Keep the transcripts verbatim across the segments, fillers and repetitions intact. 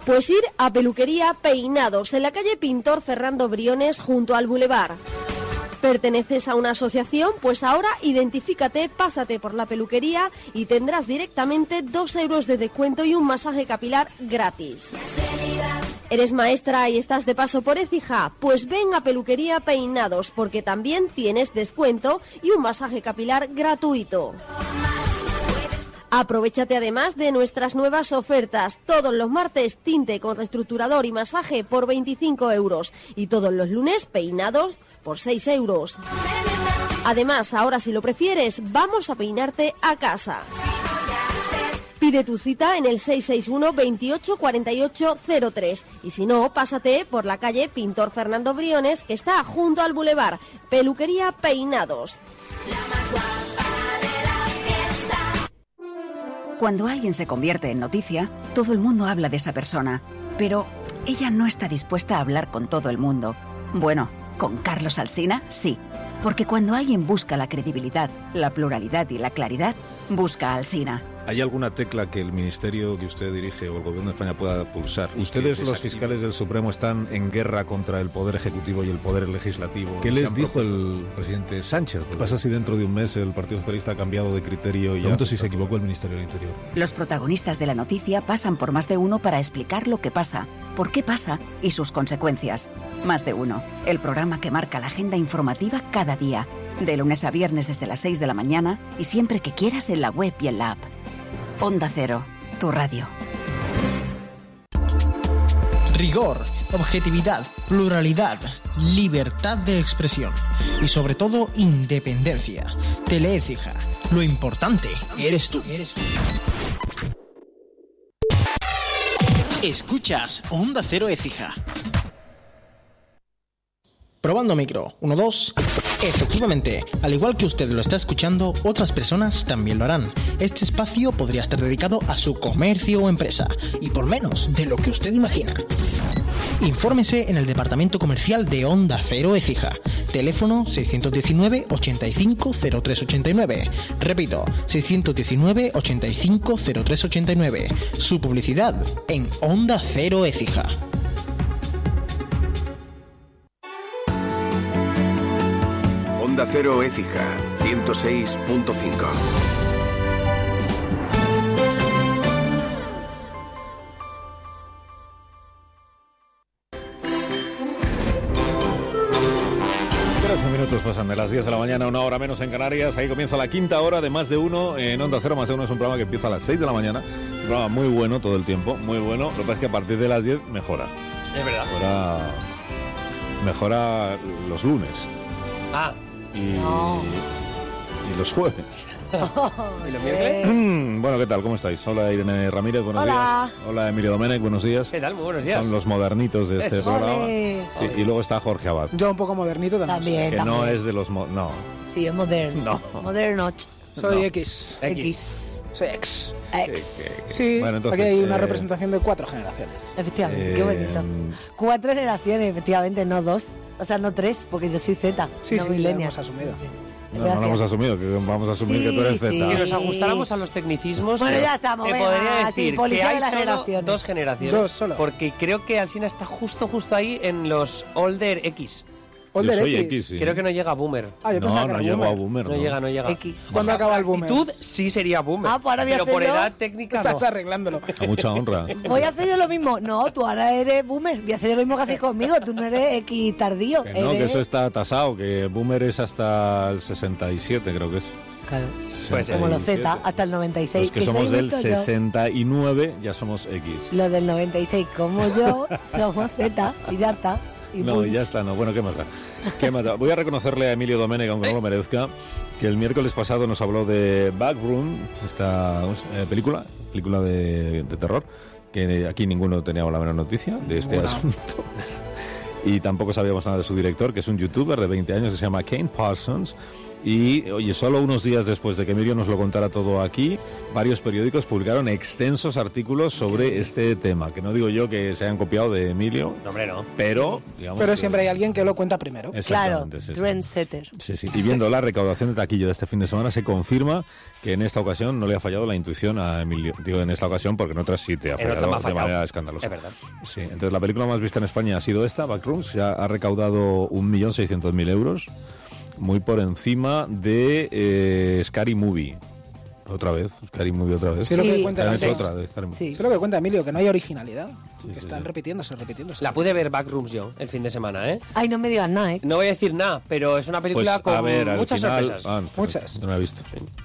Pues ir a Peluquería Peinados, en la calle Pintor Fernando Briones, junto al Boulevard. ¿Perteneces a una asociación? Pues ahora identifícate, pásate por la peluquería y tendrás directamente dos euros de descuento y un masaje capilar gratis. ¿Eres maestra y estás de paso por Écija? Pues ven a Peluquería Peinados, porque también tienes descuento y un masaje capilar gratuito. Aprovechate además de nuestras nuevas ofertas. Todos los martes tinte con reestructurador y masaje por veinticinco euros y todos los lunes peinados por seis euros. Además, ahora si lo prefieres, vamos a peinarte a casa. Pide tu cita en el seis seis uno veintiocho cuarenta y ocho cero tres y si no, pásate por la calle Pintor Fernando Briones, que está junto al Boulevard. Peluquería Peinados. Cuando alguien se convierte en noticia, todo el mundo habla de esa persona, pero ella no está dispuesta a hablar con todo el mundo. Bueno, con Carlos Alsina, sí, porque cuando alguien busca la credibilidad, la pluralidad y la claridad, busca a Alsina. ¿Hay alguna tecla que el ministerio que usted dirige o el gobierno de España pueda pulsar? Ustedes, los fiscales del Supremo, están en guerra contra el Poder Ejecutivo y el Poder Legislativo. ¿Qué les dijo el presidente Sánchez? ¿Qué pasa si dentro de un mes el Partido Socialista ha cambiado de criterio? Y pregunto si se equivocó el Ministerio del Interior. Los protagonistas de la noticia pasan por Más de Uno para explicar lo que pasa, por qué pasa y sus consecuencias. Más de Uno, el programa que marca la agenda informativa cada día. De lunes a viernes desde las seis de la mañana y siempre que quieras en la web y en la app. Onda Cero, tu radio. Rigor, objetividad, pluralidad, libertad de expresión y sobre todo independencia. Teleécija, lo importante eres tú. Escuchas Onda Cero Écija. Probando micro, uno, dos. Efectivamente, al igual que usted lo está escuchando, otras personas también lo harán. Este espacio podría estar dedicado a su comercio o empresa, y por menos de lo que usted imagina. Infórmese en el departamento comercial de Onda Cero Écija. Teléfono seiscientos diecinueve ochenta y cinco cero tres ochenta y nueve. Repito, seiscientos diecinueve ochenta y cinco cero tres ochenta y nueve. Su publicidad en Onda Cero Écija. Onda Cero Écija, ciento seis punto cinco. trece minutos pasan de las diez de la mañana, una hora menos en Canarias. Ahí comienza la quinta hora de Más de Uno en Onda Cero. Más de Uno es un programa que empieza a las seis de la mañana. Un programa muy bueno todo el tiempo, muy bueno. Lo que pasa es que a partir de las diez mejora. Es verdad. Mejora, mejora los lunes. Ah. Y, no. y los jueves. ¿Y los miércoles? Bueno, ¿qué tal? ¿Cómo estáis? Hola Irene Ramírez, buenos Hola. días. Hola Emilio Domenech, buenos días. ¿Qué tal? Muy buenos días. Son los modernitos de este Eso. programa. Ole. Sí, y luego está Jorge Abad. Yo un poco modernito también. También, Que también. no es de los... Mo- no. Sí, es moderno. No. Moderno. Soy No. X. X. Soy X. X. Sí, Bueno, entonces, aquí hay una eh, representación de cuatro generaciones. Efectivamente, Eh, qué bonito. Cuatro generaciones, efectivamente, no dos. O sea, no tres, porque yo soy Z. Sí, no sí, lo millennial. hemos asumido. No, no lo hemos asumido, que vamos a asumir Sí, que tú eres sí. Z. Si nos ajustáramos a los tecnicismos, Bueno, ya estamos, te venga, podría sí, decir policía que de hay las solo generaciones. dos generaciones. Dos solo. Porque creo que Alsina está justo, justo ahí en los Older X. Older Yo soy X. X, sí. Creo que no llega a Boomer. Ah, yo No, pensaba que no era llego boomer. a Boomer. No llega, no llega. X. ¿Cuándo O sea, acaba el por boomer? actitud sí sería Boomer. Ah, pues ahora voy a pero por hacerlo. edad técnica no. Estás arreglándolo. A mucha honra. Voy a hacer yo lo mismo. No, tú ahora eres boomer. Voy a hacer yo lo mismo que haces conmigo. Tú no eres X tardío. Que no, eres... que eso está tasado, que Boomer es hasta el sesenta y siete, creo que es. Claro. Pues, Como los sesenta y siete. Z, hasta el noventa y seis. Los que somos soy del justo yo. sesenta y nueve ya somos X. Los del noventa y seis, como yo, somos Z. Y ya está. Y No, punch. ya está, no. Bueno, ¿qué más da? ¿Qué más da? Voy a reconocerle a Emilio Domenech, aunque no lo merezca, que el miércoles pasado nos habló de Backroom, esta eh, película, película de, de terror, que aquí ninguno teníamos la menor noticia de este Ninguna. asunto. Y tampoco sabíamos nada de su director, que es un youtuber de veinte años que se llama Kane Parsons. Y, oye, solo unos días después de que Emilio nos lo contara todo aquí, varios periódicos publicaron extensos artículos sobre este tema, que no digo yo que se hayan copiado de Emilio, no, hombre, no. pero... Digamos pero que, siempre hay alguien que lo cuenta primero. Claro, sí, trendsetter. Sí, sí. Y viendo la recaudación de taquilla de este fin de semana, se confirma que en esta ocasión no le ha fallado la intuición a Emilio. Digo en esta ocasión porque en otras sí te ha en fallado ha de fallado. manera escandalosa. Es verdad. Sí, entonces la película más vista en España ha sido esta, Backrooms, ya ha recaudado un millón seiscientos mil euros. Muy por encima de eh, Scary Movie. Otra vez, Scary Movie otra vez. Sí, lo que cuenta, Han sí. hecho otra de Scary Movie. Sí. Eso es lo que cuenta Emilio, que no hay originalidad. Sí, que sí, están sí. repitiéndose, repitiéndose. La pude ver Backrooms yo el fin de semana, ¿eh? Ay, no me digas nada, ¿eh? No voy a decir nada, pero es una película Pues, a con ver, al muchas final- sorpresas. ah, Muchas. No la he visto.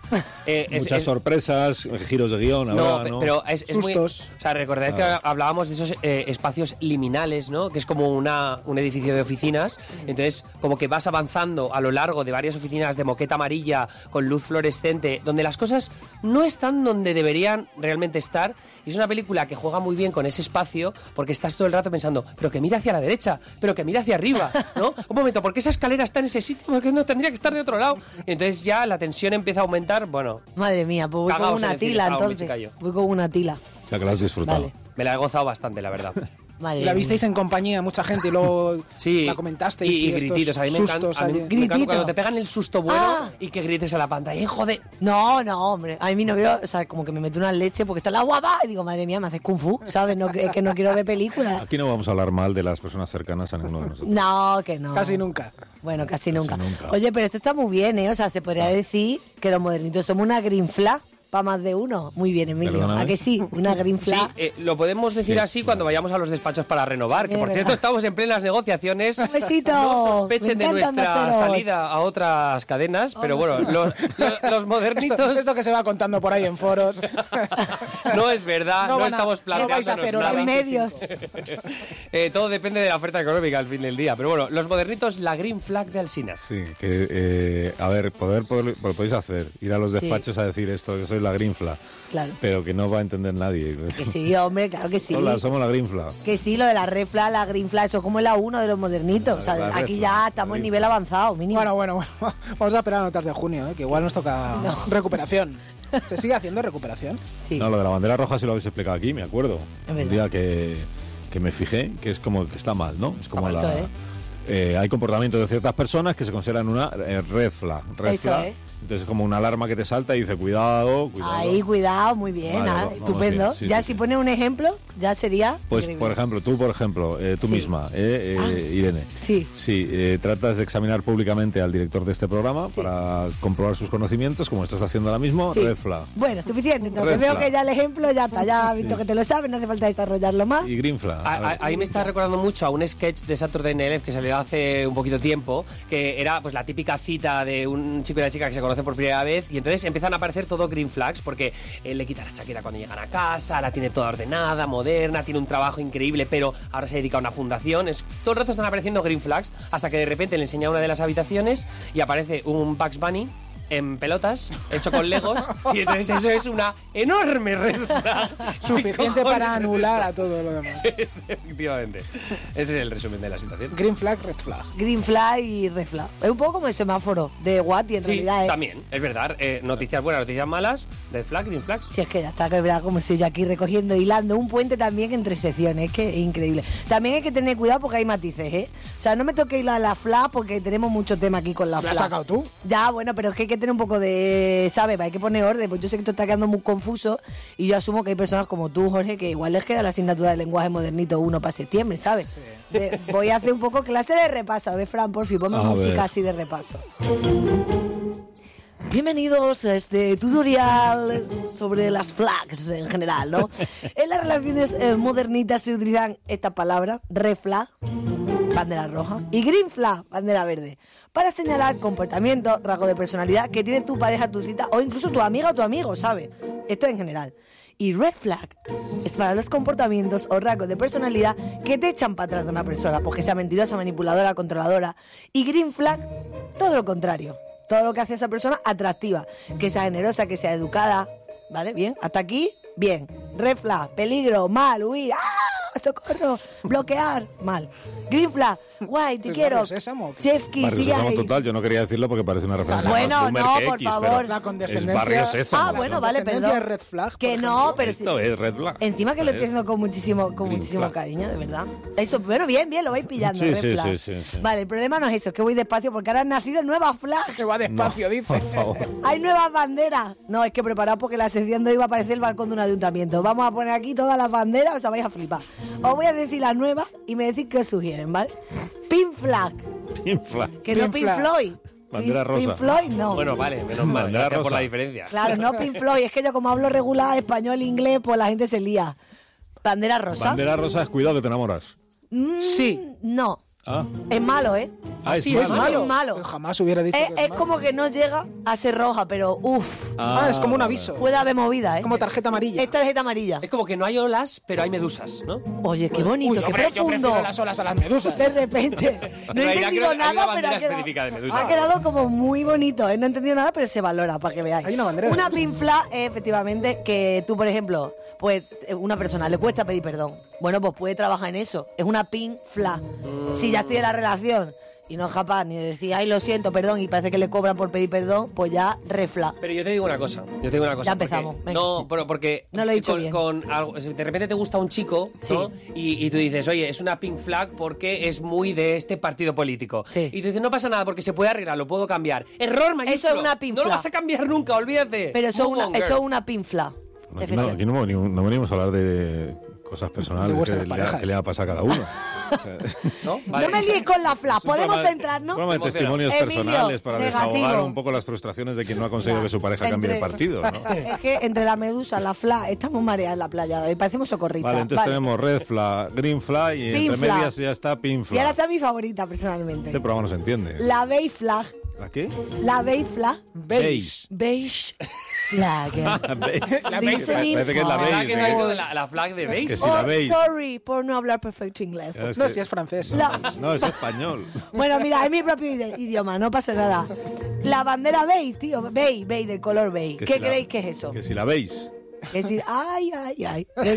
Eh, es- Muchas es- sorpresas, giros de guión. No, ahora, pe- ¿no? pero es, es muy... O Sustos. sea, recordad que Claro. hablábamos de esos eh, espacios liminales, ¿no? Que es como una, un edificio de oficinas. Entonces, como que vas avanzando a lo largo de varias oficinas de moqueta amarilla con luz fluorescente, donde las cosas no están donde deberían realmente estar. Y es una película que juega muy bien con ese espacio, porque estás todo el rato pensando, pero que mira hacia la derecha, pero que mira hacia arriba, ¿no? Un momento, ¿por qué esa escalera está en ese sitio? ¿Por qué no tendría que estar de otro lado? Entonces ya la tensión empieza a aumentar, bueno... Madre mía, pues voy Cagaos con en una el cine, tila estaba muy entonces. chica yo. Voy con una tila. O sea, que la has disfrutado. Vale. Me la he gozado bastante, la verdad. Madre La mía. visteis en compañía, mucha gente, y luego Sí, la comentasteis. y, y estos grititos. A mí me encanta, sustos a mí allí. me encanta Gritito. cuando te pegan el susto bueno Ah. y que grites a la pantalla. ¡Eh, joder! No, no, hombre. A mí mi novio, o sea, como que me mete una leche porque está la guapa. Y digo, madre mía, me haces kung fu, ¿sabes? No, que, es que no quiero ver películas. Aquí no vamos a hablar mal de las personas cercanas a ninguno de nosotros. No, que no. Casi nunca. Bueno, casi, nunca. nunca. Oye, pero esto está muy bien, ¿eh? O sea, se podría decir que los modernitos somos una green flag para más de uno. Muy bien, Emilio. Perdóname. ¿A que sí? Una green Sí, flag. eh, lo podemos decir Sí. así cuando vayamos a los despachos para renovar. Que Es por verdad. cierto, estamos en plenas negociaciones. Un besito. No sospechen Me de encantan nuestra los ceros. salida a otras cadenas. Pero bueno, los, los- los modernitos. Esto, esto que se va contando por ahí en foros. No es verdad, No no, van a- estamos no vais a planteándonos hacer hora nada. En medios. Eh, todo depende de la oferta económica al fin del día. Pero bueno, los modernitos, la green flag de Alsina. Sí, que, eh, a ver, poder, poder- lo podéis hacer, ir a los Sí. despachos a decir esto, que soy la Greenfla, Claro. pero que no va a entender nadie. Que sí, hombre, claro que sí. Hola, somos la Greenfla. Que sí, lo de la refla, la green flag, eso es como la uno de los modernitos. O sea, La aquí red ya flag, estamos la en green nivel flag. avanzado, mínimo. Bueno, bueno, bueno. Vamos a esperar a notas de junio, ¿eh? Que igual nos toca recuperación. ¿Se sigue haciendo recuperación? Sí. No, lo de la bandera roja sí lo habéis explicado aquí, me acuerdo. Es Un verdad. día que, que me fijé, que es como que está mal, ¿no? Es como Eso, la... ¿eh? eh, hay comportamientos de ciertas personas que se consideran una eh, red flag. Red Eso, flag. ¿eh? Entonces es como una alarma que te salta y dice, cuidado, cuidado. Ahí, cuidado, muy bien, Vale, ah, vamos estupendo. bien, sí, ya sí, si sí. pones un ejemplo, ya sería... Pues, increíble. por ejemplo, tú, por ejemplo, eh, tú Sí. misma, eh, eh, Ah. Irene. Sí. Sí, eh, tratas de examinar públicamente al director de este programa para comprobar sus conocimientos, como estás haciendo ahora mismo, Sí. red flag. Bueno, suficiente. Entonces Red veo flag. que ya el ejemplo ya está, ya has visto Sí. que te lo sabes, no hace falta desarrollarlo más. Y green flag. A- a a- ver. Ahí me está recordando mucho a un sketch de Saturday Night Live que salió hace un poquito tiempo, que era pues la típica cita de un chico y una chica que se conocen por primera vez y entonces empiezan a aparecer todo green flags porque él le quita la chaqueta cuando llegan a casa, la tiene toda ordenada, moderna, tiene un trabajo increíble, pero ahora se dedica a una fundación. Es, todo el rato están apareciendo green flags hasta que de repente le enseña una de las habitaciones y aparece un Bugs Bunny en pelotas, hecho con legos, y entonces eso es una enorme red flag. Suficiente ¿Qué para cojones es anular esto? a todo lo demás. Es, efectivamente. Ese es el resumen de la situación. Green flag, red flag. Green flag y red flag. Es un poco como el semáforo de Watty en Sí, realidad. ¿eh? también, es verdad. Eh, noticias buenas, noticias malas, red flag, green flags. Si es que ya está quebrado, como estoy yo aquí recogiendo, hilando un puente también entre secciones, es que es increíble. También hay que tener cuidado porque hay matices, ¿eh? O sea, no me toque hilar la flag porque tenemos mucho tema aquí con la ¿La flag. has sacado tú? Ya, bueno, pero es que hay que tener un poco de, ¿sabes? Hay que poner orden, pues yo sé que esto está quedando muy confuso y yo asumo que hay personas como tú, Jorge, que igual les queda la asignatura de lenguaje modernito uno para septiembre, ¿sabes? De- voy a hacer un poco clase de repaso. A ver, Fran, por fin, ponme A música ver. así de repaso. Bienvenidos a este tutorial sobre las flags en general, ¿no? En las relaciones eh, modernitas se utilizan esta palabra, red flag, bandera roja, y green flag, bandera verde, para señalar comportamientos, rasgos de personalidad que tiene tu pareja, tu cita o incluso tu amiga o tu amigo, ¿sabes? Esto en general. Y red flag es para los comportamientos o rasgos de personalidad que te echan para atrás de una persona, porque sea mentirosa, manipuladora, controladora. Y green flag, todo lo contrario. Todo lo que hace a esa persona atractiva, que sea generosa, que sea educada, ¿vale? Bien, hasta aquí, bien. Red flag, peligro, mal, huir, ¡ah! ¡Socorro! Bloquear, mal. Green flag, Guay, te ¿Es quiero. Barrio Sésamo? Chefki, Barrio sigue Sésamo ahí. total, yo no quería decirlo porque parece una referencia Bueno, más boomer no, que por X, favor. pero La es condescendencia. Barrio Sésamo. Ah, ¿no? bueno, vale, condescendencia perdón. es red flag, por Que no, ejemplo. pero sí. Esto es red flag. Encima que lo estoy Es- haciendo con muchísimo, con Green muchísimo flag. cariño, de verdad. Eso, bueno, bien, bien, lo vais pillando. Sí, red sí, flag. sí, sí, sí. Vale, el problema no es eso, es que voy despacio porque ahora han nacido nuevas flags. Que va despacio, No, dice. por favor. Hay nuevas banderas. No, es que preparaos porque la sección de hoy va a aparecer el balcón de un ayuntamiento. Vamos a poner aquí todas las banderas, o sea, vais a flipar. Os voy a decir las nuevas y me decís qué os sugieren, ¿vale? Pink flag, Green flag. que no Pink Pink flag. Floyd. Bandera Pink- Pink rosa. Floyd no. Bueno, vale, menos mal. Bandera Gracias por rosa. la diferencia. Claro, no Pink Floyd. Es que yo como hablo regular español, inglés, pues la gente se lía. Bandera rosa. Bandera rosa es cuidado que te enamoras. Mm, Sí. No. Ah, Es malo, ¿eh? ah es sí, malo. Es malo. Es malo. Jamás hubiera dicho Es, que es es malo. como que no llega a ser roja, pero uff. Ah, es como un vale. aviso. Puede haber movida, ¿eh? Es como tarjeta amarilla. Es tarjeta amarilla. Es como que no hay olas, pero hay medusas, ¿no? Oye, qué bonito, Uy, qué hombre, yo profundo. prefiero las olas a las medusas. De repente. No he realidad entendido creo que hay una nada, pero bandera ha quedado, específica de medusa. ha quedado como muy bonito. ¿eh? No he entendido nada, pero se valora, para que veáis. Hay una bandera de Una medusa. pink flag es efectivamente que tú, por ejemplo, pues eh, una persona le cuesta pedir perdón. Bueno, pues puede trabajar en eso. Es una pink flag. Si ya tiene la relación y no es capaz ni de decir, ay, lo siento, perdón, y parece que le cobran por pedir perdón, pues ya refla. Pero yo te digo una cosa, yo te digo una cosa. Ya porque- empezamos, venga. No, pero porque No lo he dicho con, bien. con algo, de repente te gusta un chico, ¿no? Y, y tú dices, oye, es una pink flag porque es muy de este partido político. Sí. Y tú dices, no pasa nada porque se puede arreglar, lo puedo cambiar. Error mayúsculo. Eso es una pink No lo flag. vas a cambiar nunca, olvídate. Pero eso es Move una, on, eso es girl. una pink flag. Aquí, no, aquí no, venimos- no venimos a hablar de cosas De personales vuestras que le, ha, parejas. que le ha pasado a cada uno. ¿No? No me líes con la flag, Es un podemos programa- centrarnos. Un programa de Emociona. testimonios Emilio, personales para negativo. desahogar un poco las frustraciones de quien no ha conseguido que su pareja cambie de Entre- partido, ¿no? Es que entre la medusa, la flag, estamos mareadas en la playa de hoy, parecemos socorristas. Vale, entonces tenemos red flag, green flag y Pink entre flag. medias ya está pink Y ahora flag. está mi favorita, personalmente. Este programa no se entiende. La beige flag. ¿La qué? La beige flag. Beige. Beige flag. Beige. La beige. Parece que es la ¿Verdad beige. que ¿eh? es algo de la, la flag de beige? Que sí. Oh, la beige. sorry por no hablar perfecto inglés. Es No, que- si es francés. La- No, es español. Bueno, mira, es mi propio ide- idioma, no pasa nada. La bandera beige, tío, beige, beige, del color beige. Que ¿Qué si la- creéis que es eso? Que si la veis. Es decir, ay, ay, ay. Que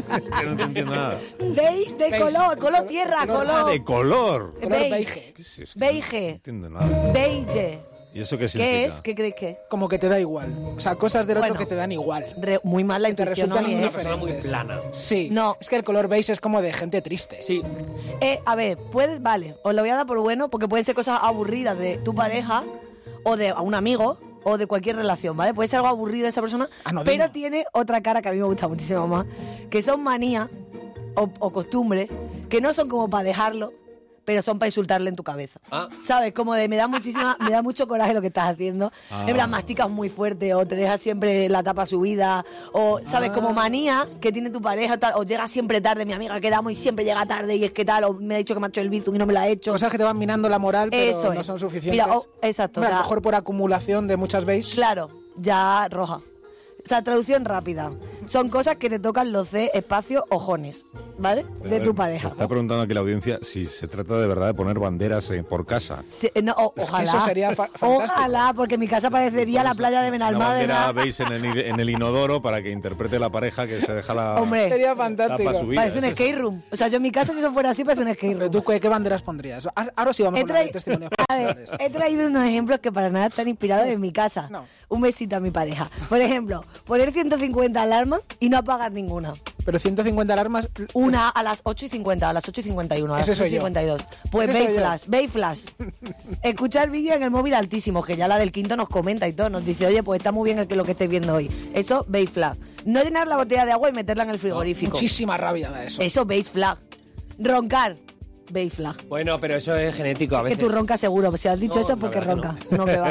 no te entiendo nada. Beige de Beige. color, color tierra, Ah, color. de color. Color Beige. beige. ¿Qué es eso? Beige. No entiendo nada. Beige. ¿Y eso qué ¿Qué significa? es? ¿Qué creéis que es? Como que te da igual. O sea, cosas del otro Bueno. que te dan igual. Re- muy mal la Te intuición, ¿no? resultan Ni, Una ¿eh? persona muy diferentes. plana. Sí. No. Es que el color beige es como de gente triste. Sí. Eh, a ver, puede, vale, os lo voy a dar por bueno, porque pueden ser cosas aburridas de tu pareja o de un amigo o de cualquier relación, ¿vale? Puede ser algo aburrido de esa persona, Anodino. pero tiene otra cara que a mí me gusta muchísimo más, que son manías o, o costumbres que no son como para dejarlo, pero son para insultarle en tu cabeza. Ah. ¿Sabes? Como de me da muchísima, me da mucho coraje lo que estás haciendo. Ah. En plan, masticas muy fuerte o te dejas siempre la tapa subida o, ¿sabes? Ah. Como manía que tiene tu pareja o tal, o llega siempre tarde, mi amiga quedamos y siempre llega tarde y es que tal, o me ha dicho que me ha hecho el bizum y no me la ha hecho. Cosas que te van minando la moral, pero Eso no es. son suficientes. Mira, oh, exacto, Hombre, a o lo sea- mejor por acumulación de muchas beige. Claro, ya roja. O sea, traducción rápida. Son cosas que te tocan los C, espacio, ojones, ¿vale? De tu pareja. Está preguntando aquí la audiencia si se trata de verdad de poner banderas eh, por casa. Sí, no, o- Es que ojalá. eso sería fa- fantástico. Ojalá, porque mi casa parecería la playa de Una Benalmádena. bandera veis en el, en el inodoro para que interprete la pareja que se deja la Hombre, Sería fantástico. tapa subida. parece un Es skate eso. room. O sea, yo en mi casa, si eso fuera así, parece un skate Pero room. tú, ¿qué, qué banderas pondrías? Ah, Ahora sí vamos a He, hablar de trai- testimonios a ver, personales. he traído unos ejemplos que para nada están inspirados en mi casa. No. Un besito a mi pareja. Por ejemplo, poner ciento cincuenta alarmas y no apagar ninguna. Pero ciento cincuenta alarmas... Una a las ocho y cincuenta, a las ocho y cincuenta y uno, a las Ese soy ocho y cincuenta y dos. Pues Ese soy Bay yo. Flash, Bay Flash. Escuchar vídeo en el móvil altísimo, que ya la del quinto nos comenta y todo, nos dice, oye, pues está muy bien el que lo que estés viendo hoy. Eso, Bay Flash. No llenar la botella de agua y meterla en el frigorífico. Muchísima rabia da eso. Eso, Bay Flag. Roncar, Bay Flag. Bueno, pero eso es genético a Que veces. tú roncas seguro, si has dicho No, eso la porque verdad que roncas. No, que va.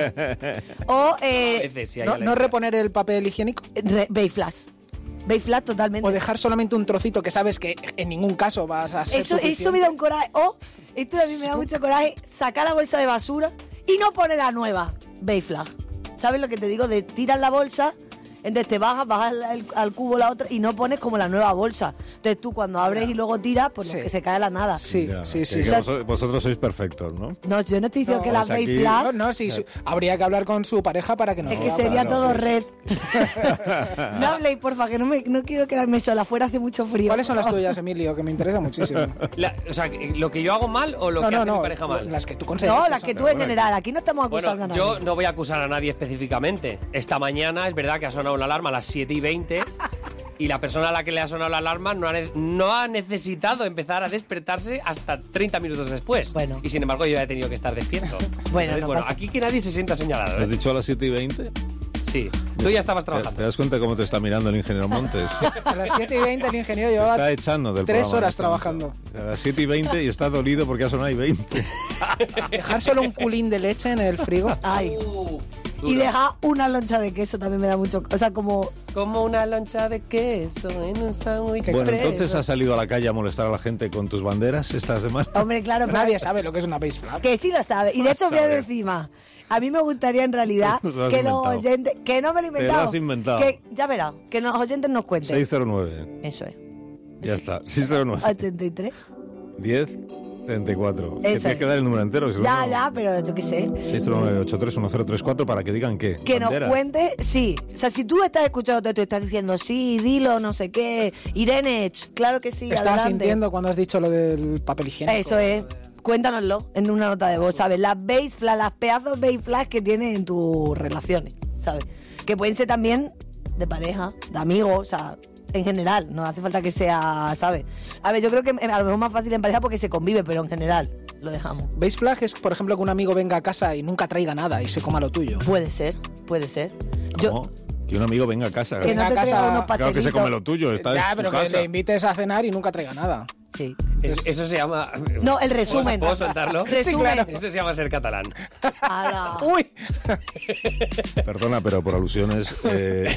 O, A eh, veces sí hay ¿No, alergia. no reponer el papel higiénico? re- Bay Flash. Bay Flash totalmente. O dejar solamente un trocito que sabes que en ningún caso vas a ser Eso, suficiente. eso me da un coraje. O, esto a mí me da mucho coraje, sacar la bolsa de basura y no poner la nueva. Bay Flag. ¿Sabes lo que te digo? De tirar la bolsa Entonces te bajas, bajas al, al cubo la otra y no pones como la nueva bolsa. Entonces tú cuando abres y luego tiras, pues Sí. que se cae a la nada. Sí, Ya, sí, que- sí. que sí. vos- vosotros sois perfectos, ¿no? No, yo no estoy diciendo No, que las pues Bay aquí- Flag... No, no, sí, su- habría que hablar con su pareja para que nos Es que lo haga. sería no, todo sí, sí. red. No habléis, porfa, que no, me, no quiero quedarme sola. Afuera hace mucho frío. ¿Cuáles son las tuyas, Emilio? Que me interesa muchísimo. La- o sea, ¿lo que yo hago mal o lo no, que no, hace no. mi pareja mal? Las que tú consideras. No, las que tú en general. Aquí no estamos acusando Bueno, a yo nadie. no voy a acusar a nadie específicamente. Esta mañana es verdad que ha sonado una alarma a las siete y veinte y la persona a la que le ha sonado la alarma no ha, ne- no ha necesitado empezar a despertarse hasta treinta minutos después. Bueno. Y sin embargo yo ya he tenido que estar despierto. Bueno, Entonces, no bueno pasa. aquí que nadie se sienta señalado. ¿Has ¿eh? dicho a las siete y veinte? Sí, tú ya estabas ¿Te, trabajando. te das cuenta cómo te está mirando el ingeniero Montes? A las siete y veinte el ingeniero Te llevaba está echando del tres programa en horas este trabajando. momento. A las siete y veinte y está dolido porque ha sonado y veinte. Dejar solo un culín de leche en el frigo. Ay. Uf, Y duro. deja una loncha de queso también me da mucho... O sea, como... Como una loncha de queso en un sándwich Bueno, expreso. entonces has salido a la calle a molestar a la gente con tus banderas esta semana. Hombre, claro, pero... Nadie sabe lo que es una base flag. Que sí lo sabe. Y de hecho voy a Sabe. decir más. A mí me gustaría en realidad Te lo has que los inventado. oyentes... Que no me lo he Te lo inventado. has inventado. Que, ya verás, que los oyentes nos cuenten. seis cero nueve. Eso es. Ya está. seis cero nueve. ochenta y tres. diez treinta y cuatro. Que Eso tienes es. que dar el número entero. Si no, Ya, no. ya, pero yo qué sé. seis cero nueve ocho tres uno cero tres cuatro para que digan qué. Que nos Banderas. cuente, sí. O sea, si tú estás escuchando todo esto y estás diciendo, sí, dilo, no sé qué, Irene, ch, claro que sí, Estaba adelante. sintiendo cuando has dicho lo del papel higiénico. Eso es. Cuéntanoslo en una nota de voz, ¿sabes? Las base flags, las pedazos base flags que tienes en tus relaciones, ¿sabes? Que pueden ser también de pareja, de amigos, o sea, en general. No hace falta que sea, ¿sabes? A ver, yo creo que a lo mejor es más fácil en pareja porque se convive, pero en general lo dejamos. Base flag es, por ejemplo, que un amigo venga a casa y nunca traiga nada y se coma lo tuyo. Puede ser, puede ser. Yo, ¿Cómo? Que un amigo venga a casa. que no Venga te a traiga casa- unos Claro que pastelitos. se come lo tuyo. Está Ya, en pero tu que casa. le invites a cenar y nunca traiga nada. Sí. Es- eso se llama... No, el resumen. ¿Puedo soltarlo? Resumen. Eso se llama ser catalán. Ala. ¡Uy! Perdona, pero por alusiones, eh,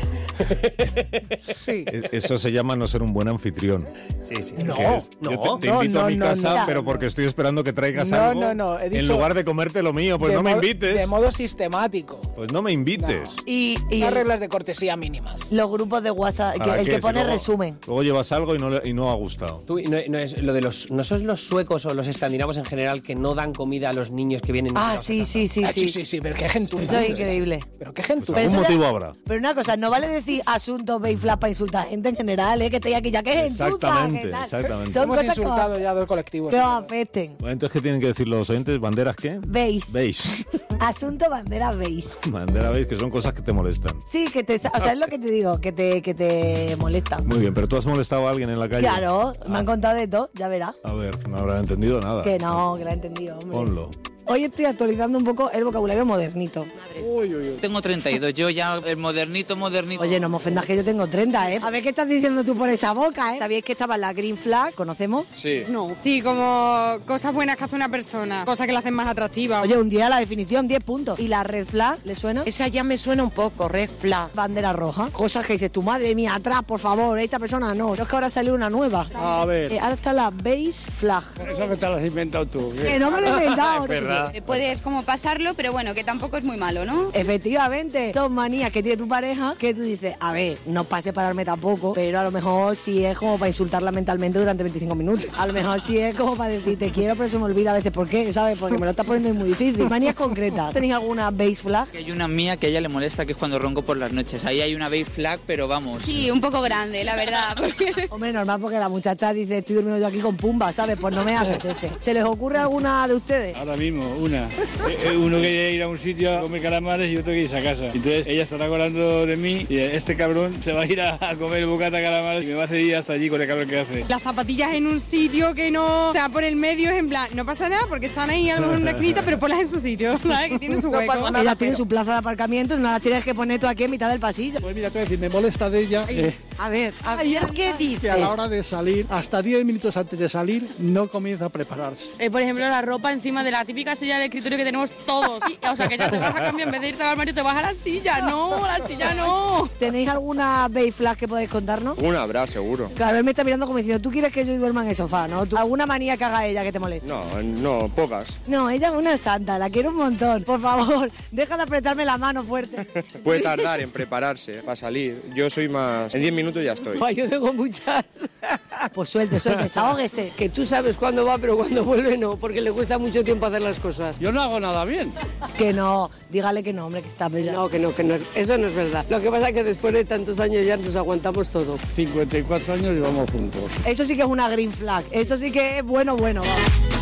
Sí. e- eso se llama no ser un buen anfitrión. Sí, sí. No. Que es, no, yo te, te no, invito a no, mi no, casa, no. pero porque estoy esperando que traigas No, algo. no, no, he En dicho lugar de comerte lo mío, pues De no me modo- invites. De modo sistemático. Pues no me invites. Y, y Unas el- reglas de cortesía mínimas. los grupos de WhatsApp, que- ¿Para el qué? que Si pone luego- resumen. Luego llevas algo y no, le- y no ha gustado. Tú, no, no es lo de los, ¿no son los suecos o los escandinavos en general que no dan comida a los niños que vienen? Ah, invitados a sí, casa? sí, sí, Ah, sí, sí. sí, sí, pero qué gentuza. Eso es increíble. Pero qué Pues gentuza. Pero algún eso ya- motivo habrá. Pero una cosa, no vale decir asuntos base flag para insultar a gente en general, ¿eh? Que esté aquí ya que es Exactamente, exactamente. Son Hemos cosas que, insultado os- ya dos colectivos. que os afecten. Bueno, entonces, ¿qué tienen que decir los oyentes? ¿Banderas qué? Base. ¿Veis? Asunto bandera base. Bandera, veis que son cosas que te molestan. Sí, que te, o sea, es lo que te digo, que te, que te molesta. Muy bien, pero tú has molestado a alguien en la calle. Claro, me Ah, han contado de todo, ya verás. A ver, no habrán entendido nada. Que no, que lo he entendido, hombre. Ponlo. Hoy estoy actualizando un poco el vocabulario modernito. Tengo treinta y dos, yo ya el modernito, modernito. Oye, no me ofendas que yo tengo treinta, ¿eh? A ver qué estás diciendo tú por esa boca, ¿eh? ¿Sabíais que estaba la Green Flag? ¿Conocemos? Sí. No. Sí, como cosas buenas que hace una persona, cosas que la hacen más atractiva. Oye, un día la definición, diez puntos. ¿Y la Red Flag le suena? Esa ya me suena un poco, Red Flag. Bandera roja. Cosas que dices, tu madre mía, atrás, por favor, esta persona no. No es que ahora salió una nueva. A ver. Eh, ahora está la Base Flag. Eso que te lo has inventado tú. Que no me lo he inventado. Es verdad. Eh, Puedes como pasarlo, pero bueno, que tampoco es muy malo, ¿no? Efectivamente, son manías que tiene tu pareja que tú dices, a ver, no para separarme tampoco, pero a lo mejor sí es como para insultarla mentalmente durante veinticinco minutos. A lo mejor sí es como para decir, te quiero, pero se me olvida a veces por qué, ¿sabes? Porque me lo estás poniendo muy difícil. Manías concretas. ¿Tenéis alguna base flag? Hay una mía que a ella le molesta, que es cuando ronco por las noches. Ahí hay una base flag, pero vamos. Sí, un poco grande, la verdad. porque- Hombre, normal, porque la muchacha dice, estoy durmiendo yo aquí con Pumba, ¿sabes? Pues no me apetece. ¿Se les ocurre alguna de ustedes? Ahora mismo, una. Eh, eh, Uno quiere ir a un sitio a comer calamares y otro quiere irse a casa. Entonces ella estará acordando de mí y este cabrón se va a ir a, a comer bocata calamares y me va a hacer ir hasta allí con el cabrón que hace. Las zapatillas en un sitio que no, o sea, por el medio es en plan, no pasa nada porque están ahí a lo mejor en una esquinita, pero ponlas en su sitio, ¿sabes? Que tienen su hueco. Ella tiene su plaza de aparcamiento y no la tienes que poner tú aquí en mitad del pasillo. Pues mira, te voy a decir, me molesta de ella eh, A ver, a Ay, ver, ¿qué dices? que a la hora de salir, hasta diez minutos antes de salir, no comienza a prepararse. Eh, por ejemplo, la ropa encima de la típica la silla del escritorio que tenemos todos. Sí, o sea, que ya te vas a cambiar, en vez de irte al armario, te vas a la silla. No, la silla no. ¿Tenéis alguna baby flag que podéis contarnos? Una habrá, seguro. Claro, él me está mirando como diciendo, ¿tú quieres que yo duerma en el sofá, no? ¿Tú- ¿Alguna manía que haga ella que te moleste? No, no, pocas. No, ella es una santa, la quiero un montón. Por favor, deja de apretarme la mano fuerte. Puede tardar en prepararse para salir. Yo soy más... En diez minutos ya estoy. Ay, yo tengo muchas. Pues suelte, suelte, desahógese. Que tú sabes cuándo va, pero cuando vuelve no, porque le cuesta mucho tiempo hacer las cosas. Yo no hago nada bien. Que no, dígale que no, hombre, que está bella. No, que no, que no, eso no es verdad. Lo que pasa es que después de tantos años ya nos aguantamos todo. cincuenta y cuatro años y vamos juntos. Eso sí que es una green flag, eso sí que es bueno, bueno, va.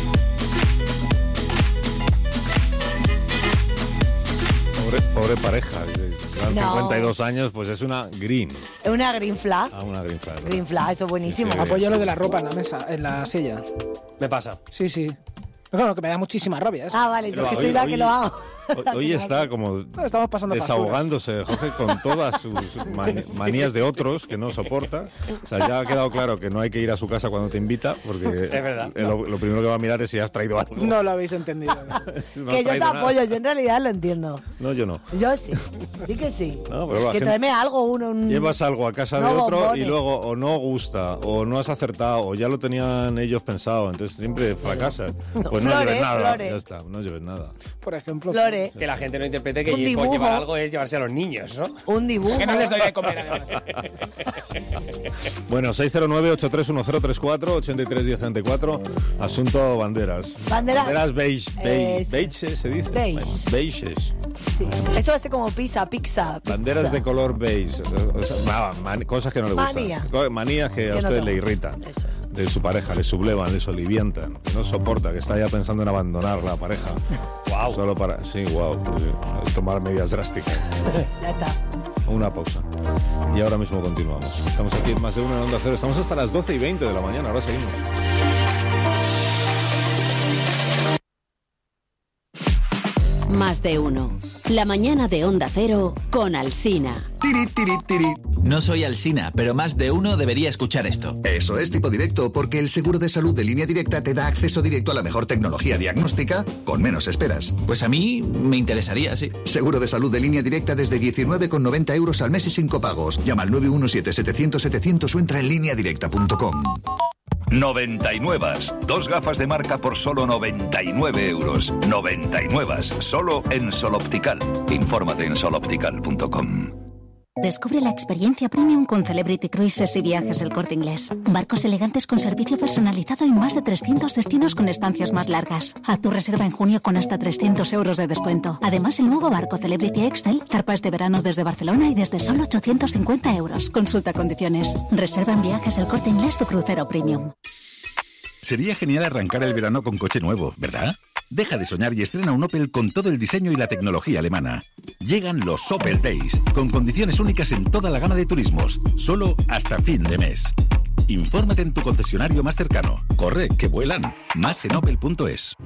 Pobre, pobre pareja. Llevan No. cincuenta y dos años, pues es una green. Es una green flag. Ah, una green flag. Green flag, eso es buenísimo. Sí, sí. Apoyo lo de la ropa en la mesa, en la silla. Me pasa. Sí, sí. Claro, que me da muchísima rabia. eso. Ah, vale, yo Pero que hoy- soy la hoy- que lo hago. Hoy, hoy está como No, estamos pasando desahogándose, Jorge, con todas sus man- manías de otros que no soporta. O sea, ya ha quedado claro que no hay que ir a su casa cuando te invita, porque Es verdad. eh, lo, lo primero que va a mirar es si has traído algo. No lo habéis entendido. No has Que yo te traído nada. apoyo, yo en realidad lo entiendo. No, yo no. Yo sí, sí que sí. No, pero la Que gente- tráeme algo, uno, un... Llevas algo a casa No, de otro bombones. y luego o no gusta, o no has acertado, o ya lo tenían ellos pensado, entonces siempre fracasas. Pues no Flores, lleves nada, flores. ya está, no lleves nada. Por ejemplo. Flores. Que la gente no interprete que Un lle- dibujo. llevar algo es llevarse a los niños, ¿no? Un dibujo. Que no les doy de comer, además. Bueno, seis cero nueve, ocho tres uno cero tres cuatro, ocho tres uno cero cuatro, asunto banderas. Bandera- Banderas beige, beige, Eh, sí. beige se dice. Beige. Bueno, beiges. Sí. Eso hace como pizza, pizza. pizza. Banderas de color beige. O sea, nada, man- cosas que no le gustan. Manía. Co- Manías que, Que a no ustedes te le gustan. irritan. Eso. De su pareja, le sublevan, le soliviantan, que no soporta, que está ya pensando en abandonar la pareja. Wow. Solo para, sí, wow, tomar medidas drásticas. Ya está. Una pausa. Y ahora mismo continuamos. Estamos aquí en Más de Uno en Onda Cero. Estamos hasta las doce y veinte de la mañana. Ahora seguimos. Más de uno. La mañana de Onda Cero con Alsina. Tiri, tiri, tiri. No soy Alsina, pero más de uno debería escuchar esto. Eso es Tipo Directo, porque el seguro de salud de Línea Directa te da acceso directo a la mejor tecnología diagnóstica con menos esperas. Pues a mí me interesaría, sí. Seguro de salud de Línea Directa desde diecinueve con noventa euros al mes y sin copagos. Llama al nueve uno siete, setecientos, setecientos o entra en línea directa punto com. noventa y nueve. Dos gafas de marca por solo noventa y nueve euros. noventa y nueve. Solo en Sol Optical. Infórmate en sol optical punto com. Descubre la experiencia premium con Celebrity Cruises y Viajes El Corte Inglés. Barcos elegantes con servicio personalizado y más de trescientos destinos con estancias más largas. Haz tu reserva en junio con hasta trescientos euros de descuento. Además, el nuevo barco Celebrity Excel zarpa este verano desde Barcelona y desde solo ochocientos cincuenta euros. Consulta condiciones. Reserva en Viajes El Corte Inglés tu crucero premium. Sería genial arrancar el verano con coche nuevo, ¿verdad? Deja de soñar y estrena un Opel con todo el diseño y la tecnología alemana. Llegan los Opel Days, con condiciones únicas en toda la gama de turismos, solo hasta fin de mes. Infórmate en tu concesionario más cercano. Corre, que vuelan. Más en opel punto es.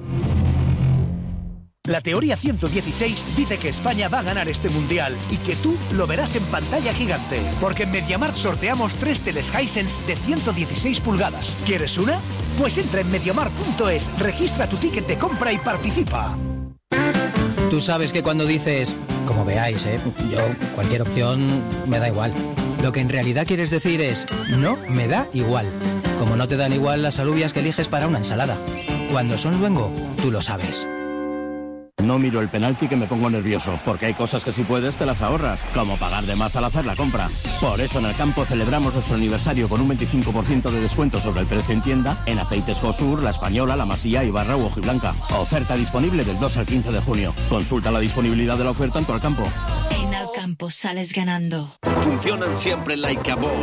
La teoría ciento dieciséis dice que España va a ganar este mundial y que tú lo verás en pantalla gigante. Porque en MediaMarkt sorteamos tres teles Hisense de ciento dieciséis pulgadas. ¿Quieres una? Pues entra en mediamarkt punto es, registra tu ticket de compra y participa. Tú sabes que cuando dices, como veáis, ¿eh? yo cualquier opción me da igual. Lo que en realidad quieres decir es, no me da igual. Como no te dan igual las alubias que eliges para una ensalada. Cuando son luengo, tú lo sabes. No miro el penalti que me pongo nervioso, porque hay cosas que si puedes te las ahorras, como pagar de más al hacer la compra. Por eso en el campo celebramos nuestro aniversario con un veinticinco por ciento de descuento sobre el precio en tienda en aceites Josur, La Española, La Masía, Ibarra u Hojiblanca. Oferta disponible del dos al quince de junio. Consulta la disponibilidad de la oferta en tu Alcampo. En Alcampo sales ganando. Funcionan siempre like a boss.